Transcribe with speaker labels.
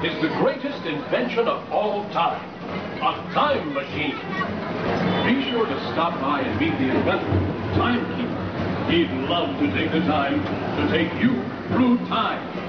Speaker 1: is the greatest invention of all time, a time machine. Be sure to stop by and meet the inventor, Timekeeper. He'd love to take the time to take you through time.